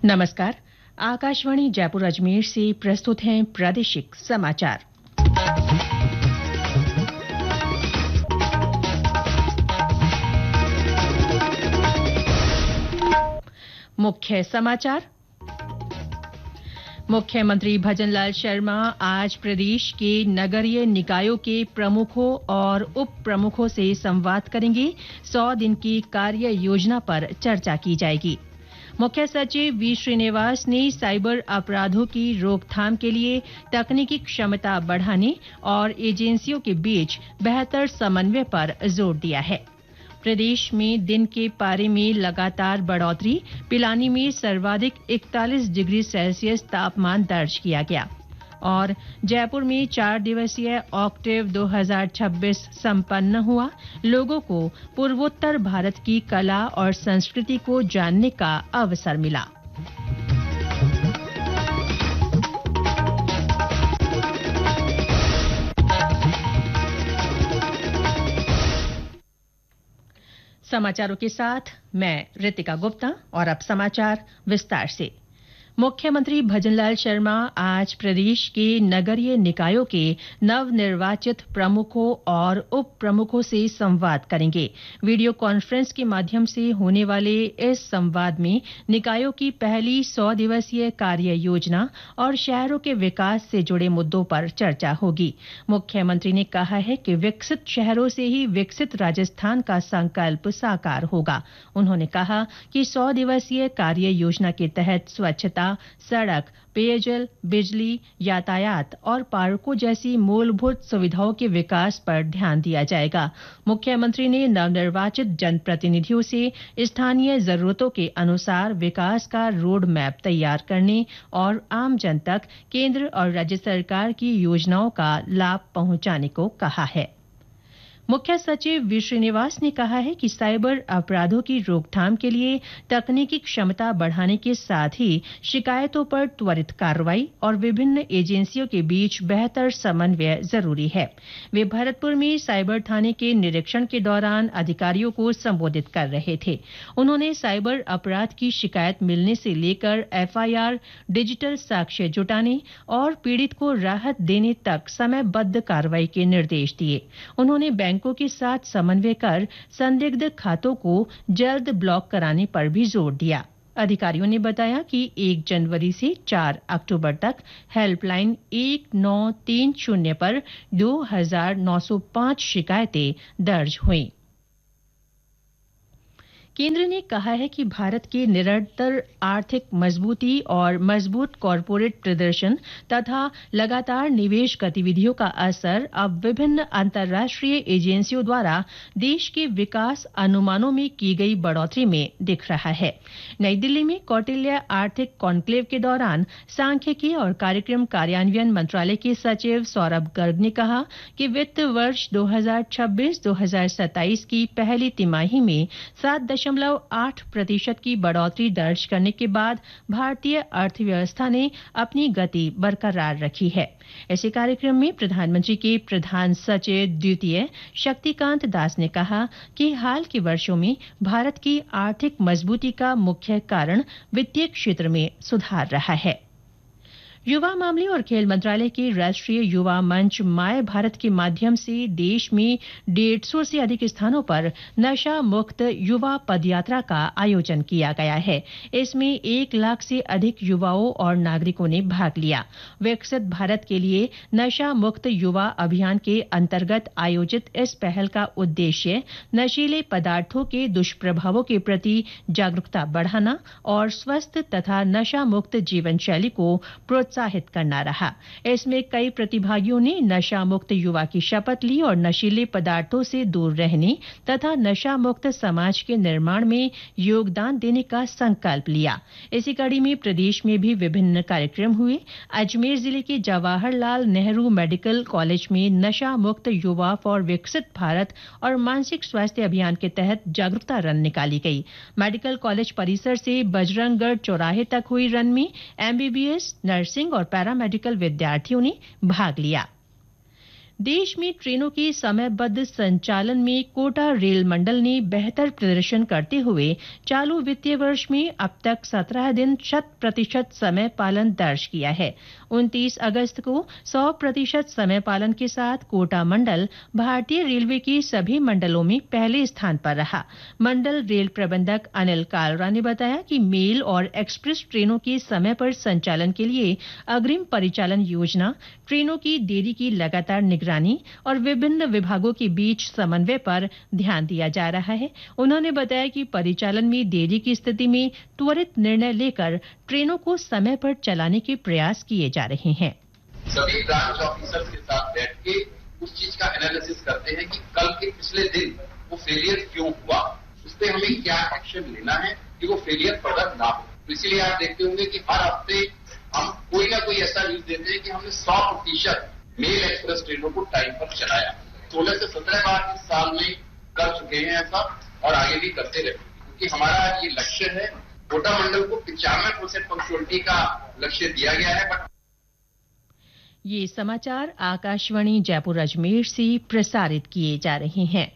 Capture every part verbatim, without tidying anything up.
नमस्कार। आकाशवाणी जयपुर अजमेर से प्रस्तुत हैं प्रादेशिक समाचार। मुख्य समाचार। मुख्यमंत्री भजनलाल शर्मा आज प्रदेश के नगरीय निकायों के प्रमुखों और उप प्रमुखों से संवाद करेंगे। सौ दिन की कार्य योजना पर चर्चा की जाएगी। मुख्य सचिव वी श्रीनिवास ने साइबर अपराधों की रोकथाम के लिए तकनीकी क्षमता बढ़ाने और एजेंसियों के बीच बेहतर समन्वय पर जोर दिया है। प्रदेश में दिन के पारे में लगातार बढ़ोतरी, पिलानी में सर्वाधिक इकतालीस डिग्री सेल्सियस तापमान दर्ज किया गया और जयपुर में चार दिवसीय ऑक्टेव दो हज़ार छब्बीस संपन्न हुआ। लोगों को पूर्वोत्तर भारत की कला और संस्कृति को जानने का अवसर मिला। समाचारों के साथ मैं रितिका गुप्ता और अब समाचार विस्तार से। मुख्यमंत्री भजनलाल शर्मा आज प्रदेश के नगरीय निकायों के नवनिर्वाचित प्रमुखों और उप प्रमुखों से संवाद करेंगे। वीडियो कॉन्फ्रेंस के माध्यम से होने वाले इस संवाद में निकायों की पहली सौ दिवसीय कार्य योजना और शहरों के विकास से जुड़े मुद्दों पर चर्चा होगी। मुख्यमंत्री ने कहा है कि विकसित शहरों से ही विकसित राजस्थान का संकल्प साकार होगा। उन्होंने कहा कि सौ दिवसीय कार्य योजना के तहत स्वच्छता, सड़क, पेयजल, बिजली, यातायात और पार्कों जैसी मूलभूत सुविधाओं के विकास पर ध्यान दिया जाएगा। मुख्यमंत्री ने नवनिर्वाचित जनप्रतिनिधियों से स्थानीय जरूरतों के अनुसार विकास का रोड मैप तैयार करने और आम जन तक केंद्र और राज्य सरकार की योजनाओं का लाभ पहुंचाने को कहा है। मुख्य सचिव वी श्रीनिवास ने कहा है कि साइबर अपराधों की रोकथाम के लिए तकनीकी क्षमता बढ़ाने के साथ ही शिकायतों पर त्वरित कार्रवाई और विभिन्न एजेंसियों के बीच बेहतर समन्वय जरूरी है। वे भरतपुर में साइबर थाने के निरीक्षण के दौरान अधिकारियों को संबोधित कर रहे थे। उन्होंने साइबर अपराध की शिकायत मिलने से लेकर एफआईआर, डिजिटल साक्ष्य जुटाने और पीड़ित को राहत देने तक समयबद्ध कार्रवाई के निर्देश दिए। उन्होंने बैंकों के साथ समन्वय कर संदिग्ध खातों को जल्द ब्लॉक कराने पर भी जोर दिया। अधिकारियों ने बताया कि एक जनवरी से चार अक्टूबर तक हेल्पलाइन एक नौ तीन शून्य पर दो हज़ार नौ सौ पाँच शिकायतें दर्ज हुईं। केंद्र ने कहा है कि भारत की निरंतर आर्थिक मजबूती और मजबूत कॉरपोरेट प्रदर्शन तथा लगातार निवेश गतिविधियों का असर अब विभिन्न अंतर्राष्ट्रीय एजेंसियों द्वारा देश के विकास अनुमानों में की गई बढ़ोतरी में दिख रहा है। नई दिल्ली में कौटिल्य आर्थिक कॉन्क्लेव के दौरान सांख्यिकी और कार्यक्रम कार्यान्वयन मंत्रालय के सचिव सौरभ गर्ग ने कहा कि वित्त वर्ष दो हज़ार छब्बीस दो हज़ार सत्ताईस की पहली तिमाही में सात दशमलव आठ प्रतिशत की बढ़ोतरी दर्ज करने के बाद भारतीय अर्थव्यवस्था ने अपनी गति बरकरार रखी है। ऐसे कार्यक्रम में प्रधानमंत्री के प्रधान सचिव द्वितीय शक्तिकांत दास ने कहा कि हाल के वर्षों में भारत की आर्थिक मजबूती का मुख्य कारण वित्तीय क्षेत्र में सुधार रहा है। युवा मामले और खेल मंत्रालय के राष्ट्रीय युवा मंच माय भारत के माध्यम से देश में डेढ़ सौ से अधिक स्थानों पर नशा मुक्त युवा पदयात्रा का आयोजन किया गया है। इसमें एक लाख से अधिक युवाओं और नागरिकों ने भाग लिया। विकसित भारत के लिए नशा मुक्त युवा अभियान के अंतर्गत आयोजित इस पहल का उद्देश्य नशीले पदार्थों के दुष्प्रभावों के प्रति जागरूकता बढ़ाना और स्वस्थ तथा नशा मुक्त जीवन शैली को प्रोत्साहित प्रोत्साहित करना रहा। इसमें कई प्रतिभागियों ने नशा मुक्त युवा की शपथ ली और नशीले पदार्थों से दूर रहने तथा नशा मुक्त समाज के निर्माण में योगदान देने का संकल्प लिया। इसी कड़ी में प्रदेश में भी विभिन्न कार्यक्रम हुए। अजमेर जिले के जवाहरलाल नेहरू मेडिकल कॉलेज में नशा मुक्त युवा फॉर विकसित भारत और मानसिक स्वास्थ्य अभियान के तहत जागरूकता रन निकाली गई। मेडिकल कॉलेज परिसर से बजरंगगढ़ चौराहे तक हुई रन में एमबीबीएस, नर्सिंग और पैरामेडिकल विद्यार्थियों ने भाग लिया। देश में ट्रेनों के समयबद्ध संचालन में कोटा रेल मंडल ने बेहतर प्रदर्शन करते हुए चालू वित्तीय वर्ष में अब तक सत्रह दिन शत प्रतिशत समय पालन दर्ज किया है। उनतीस अगस्त को सौ प्रतिशत समय पालन के साथ कोटा मंडल भारतीय रेलवे के सभी मंडलों में पहले स्थान पर रहा। मंडल रेल प्रबंधक अनिल कालरा ने बताया कि मेल और एक्सप्रेस ट्रेनों के समय पर संचालन के लिए अग्रिम परिचालन योजना, ट्रेनों की देरी की लगातार निगरानी और विभिन्न विभागों के बीच समन्वय पर ध्यान दिया जा रहा है। उन्होंने बताया कि परिचालन में देरी की स्थिति में त्वरित निर्णय लेकर ट्रेनों को समय पर चलाने के प्रयास किए जा रहे हैं। सभी ब्रांच ऑफिसर्स के साथ बैठ के उस चीज का एनालिसिस करते हैं कि कल के पिछले दिन वो फेलियर क्यों हुआ, उस पर हमें क्या एक्शन लेना है कि वो फेलियर फर्दर ना हो। तो इसीलिए आप देखते होंगे कि हर हफ्ते हम कोई ना कोई ऐसा न्यूज देते हैं कि हमने सौ प्रतिशत मेल एक्सप्रेस ट्रेनों को टाइम पर चलाया। सोलह से सत्रह बार इस साल में कर चुके हैं ऐसा और आगे भी करते रहेंगे, क्योंकि हमारा ये लक्ष्य है। कोटा मंडल को पिचानवे परसेंट पंक्चुअलिटी का लक्ष्य दिया गया है। बट ये समाचार आकाशवाणी जयपुर अजमेर से प्रसारित किए जा रहे हैं।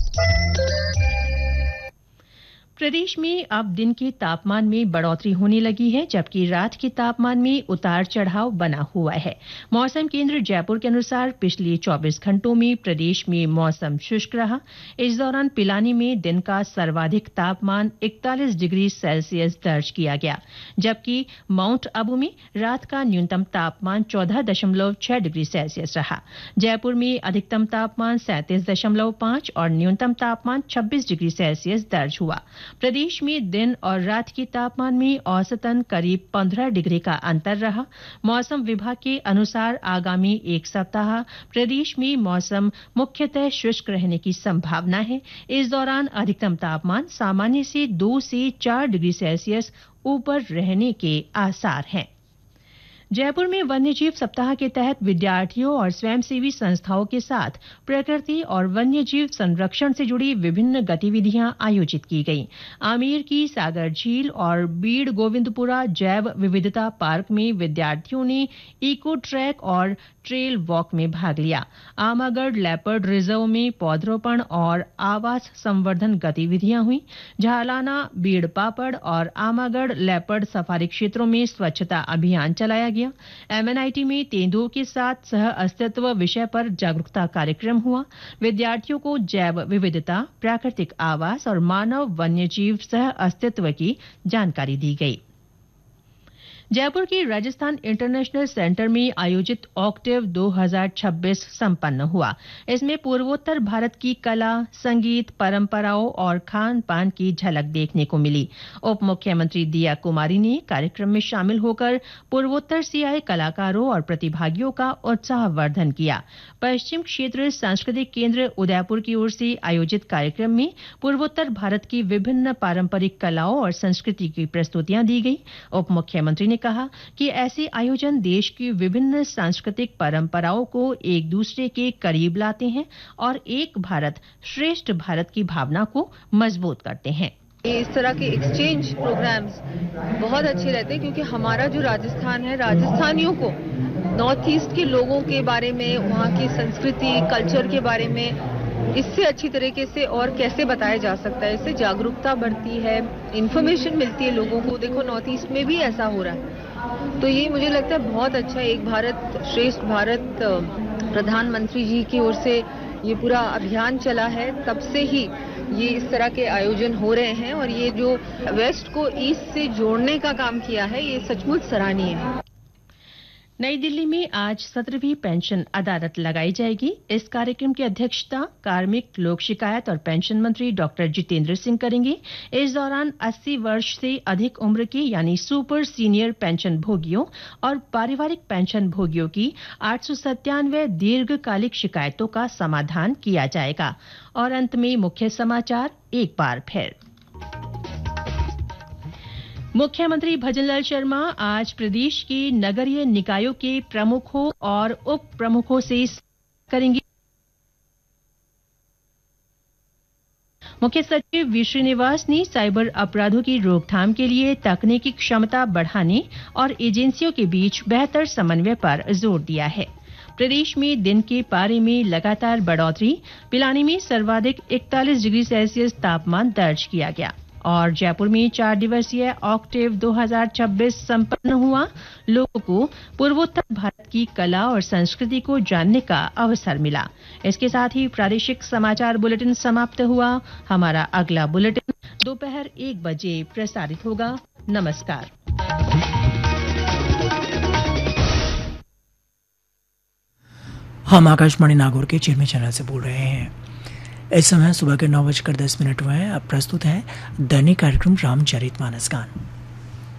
प्रदेश में अब दिन के तापमान में बढ़ोतरी होने लगी है, जबकि रात के तापमान में उतार चढ़ाव बना हुआ है। मौसम केंद्र जयपुर के अनुसार पिछले चौबीस घंटों में प्रदेश में मौसम शुष्क रहा। इस दौरान पिलानी में दिन का सर्वाधिक तापमान इकतालीस डिग्री सेल्सियस दर्ज किया गया, जबकि माउंट आबू में रात का न्यूनतम तापमान चौदह दशमलव छह डिग्री सेल्सियस रहा। जयपुर में अधिकतम तापमान सैंतीस दशमलव पांच और न्यूनतम तापमान छब्बीस डिग्री सेल्सियस दर्ज हुआ। प्रदेश में दिन और रात के तापमान में औसतन करीब पंद्रह डिग्री का अंतर रहा। मौसम विभाग के अनुसार आगामी एक सप्ताह प्रदेश में मौसम मुख्यतः शुष्क रहने की संभावना है। इस दौरान अधिकतम तापमान सामान्य से दो से चार डिग्री सेल्सियस ऊपर रहने के आसार हैं। जयपुर में वन्यजीव सप्ताह के तहत विद्यार्थियों और स्वयंसेवी संस्थाओं के साथ प्रकृति और वन्यजीव संरक्षण से जुड़ी विभिन्न गतिविधियां आयोजित की गईं। आमेर की सागर झील और बीड़ गोविंदपुरा जैव विविधता पार्क में विद्यार्थियों ने इको ट्रैक और ट्रेल वॉक में भाग लिया। आमागढ़ लेपर्ड रिजर्व में पौधरोपण और आवास संवर्धन गतिविधियां हुई। झालाना, बीड़ पापड़ और आमागढ़ लेपर्ड सफारी क्षेत्रों में स्वच्छता अभियान चलाया गया। एमएनआईटी में तेंदुओं के साथ सह अस्तित्व विषय पर जागरूकता कार्यक्रम हुआ। विद्यार्थियों को जैव विविधता, प्राकृतिक आवास और मानव वन्यजीव सह अस्तित्व की जानकारी दी गई। जयपुर के राजस्थान इंटरनेशनल सेंटर में आयोजित ऑक्टेव दो हज़ार छब्बीस संपन्न हुआ। इसमें पूर्वोत्तर भारत की कला, संगीत, परंपराओं और खान पान की झलक देखने को मिली। उप मुख्यमंत्री दिया कुमारी ने कार्यक्रम में शामिल होकर पूर्वोत्तर से आए कलाकारों और प्रतिभागियों का उत्साहवर्धन किया। पश्चिम क्षेत्र सांस्कृतिक केंद्र उदयपुर की ओर से आयोजित कार्यक्रम में पूर्वोत्तर भारत की विभिन्न पारंपरिक कलाओं और संस्कृति की प्रस्तुतियां दी गई। उप मुख्यमंत्री ने कहा कि ऐसे आयोजन देश की विभिन्न सांस्कृतिक परंपराओं को एक दूसरे के करीब लाते हैं और एक भारत श्रेष्ठ भारत की भावना को मजबूत करते हैं। इस तरह के एक्सचेंज प्रोग्राम्स बहुत अच्छे रहते हैं, क्योंकि हमारा जो राजस्थान है, राजस्थानियों को नॉर्थ ईस्ट के लोगों के बारे में, वहाँ की संस्कृति, कल्चर के बारे में इससे अच्छी तरीके से और कैसे बताया जा सकता है। इससे जागरूकता बढ़ती है, इन्फॉर्मेशन मिलती है लोगों को। देखो नॉर्थ ईस्ट में भी ऐसा हो रहा है, तो ये मुझे लगता है बहुत अच्छा। एक भारत श्रेष्ठ भारत प्रधानमंत्री जी की ओर से ये पूरा अभियान चला है, तब से ही ये इस तरह के आयोजन हो रहे हैं और ये जो वेस्ट को ईस्ट से जोड़ने का काम किया है, ये सचमुच सराहनीय है। नई दिल्ली में आज सत्रहवीं पेंशन अदालत लगाई जाएगी। इस कार्यक्रम की अध्यक्षता कार्मिक, लोक शिकायत और पेंशन मंत्री डॉक्टर जितेंद्र सिंह करेंगे। इस दौरान अस्सी वर्ष से अधिक उम्र के यानी सुपर सीनियर पेंशन भोगियों और पारिवारिक पेंशन भोगियों की आठ सौ सत्तानवे दीर्घकालिक शिकायतों का समाधान किया जाएगा। और अंत में मुख्य समाचार एक बार फिर। मुख्यमंत्री भजनलाल शर्मा आज प्रदेश के नगरीय निकायों के प्रमुखों और उप प्रमुखों से करेंगे। मुख्य सचिव वी श्रीनिवास ने साइबर अपराधों की रोकथाम के लिए तकनीकी क्षमता बढ़ाने और एजेंसियों के बीच बेहतर समन्वय पर जोर दिया है। प्रदेश में दिन के पारे में लगातार बढ़ोतरी, पिलानी में सर्वाधिक इकतालीस डिग्री सेल्सियस तापमान दर्ज किया गया। और जयपुर में चार दिवसीय ऑक्टेव दो हज़ार छब्बीस संपन्न हुआ। लोगों को पूर्वोत्तर भारत की कला और संस्कृति को जानने का अवसर मिला। इसके साथ ही प्रादेशिक समाचार बुलेटिन समाप्त हुआ। हमारा अगला बुलेटिन दोपहर एक बजे प्रसारित होगा। नमस्कार। हम आकाशवाणी नागौर के चिरमी चैनल से बोल रहे हैं। इस समय सुबह के नौ बजकर दस मिनट हुए हैं। अब प्रस्तुत है दैनिक कार्यक्रम रामचरितमानस गान।